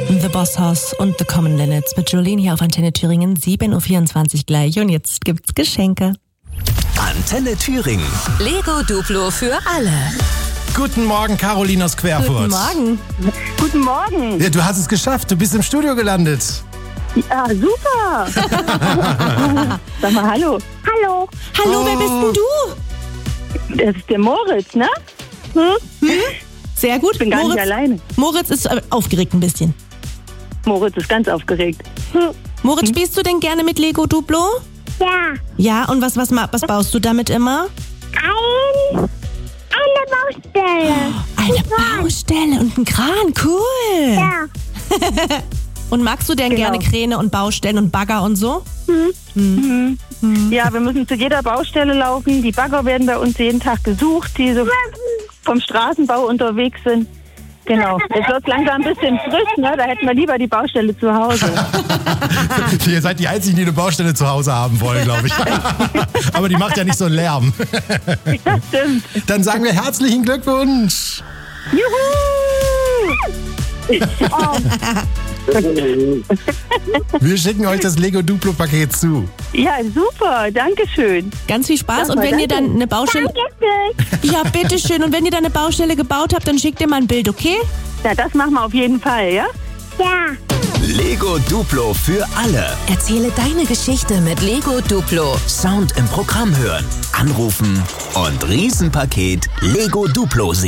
The Boss Hoss und The Common Linnets mit Jolene hier auf Antenne Thüringen, 7.24 Uhr gleich. Und jetzt gibt's Geschenke. Antenne Thüringen. Lego Duplo für alle. Guten Morgen, Caroline aus Querfurt. Guten Morgen. Guten Morgen. Ja, du hast es geschafft. Du bist im Studio gelandet. Ja, super. Sag mal Hallo. Hallo. Hallo, wer bist denn du? Das ist der Moritz, ne? Sehr gut. Ich bin gar nicht alleine. Moritz ist aufgeregt ein bisschen. Moritz ist ganz aufgeregt. Moritz, spielst du denn gerne mit Lego Duplo? Ja, Ja, und was baust du damit immer? eine Baustelle. Eine Baustelle und ein Kran, cool. Ja, Und magst du denn Genau. gerne Kräne und Baustellen und Bagger und so? Ja, wir müssen zu jeder Baustelle laufen. Die Bagger werden bei uns jeden Tag gesucht, die so vom Straßenbau unterwegs sind. Genau. Jetzt wird langsam ein bisschen frisch, ne? Da hätten wir lieber die Baustelle zu Hause. Ihr seid die Einzigen, die eine Baustelle zu Hause haben wollen, glaube ich. Aber die macht ja nicht so einen Lärm. Das stimmt. Dann sagen wir herzlichen Glückwunsch. Juhu! Wir schicken euch das Lego Duplo-Paket zu. Ja, super. Dankeschön. Ganz viel Spaß. Ja, Und wenn ihr danke. dann eine Baustelle... Dankeschön. Ja, bitteschön. Und wenn ihr dann eine Baustelle gebaut habt, dann schickt ihr mal ein Bild, okay? Ja, das machen wir auf jeden Fall, ja? Ja. Lego Duplo für alle. Erzähle deine Geschichte mit Lego Duplo. Sound im Programm hören, anrufen und Riesenpaket Lego Duplo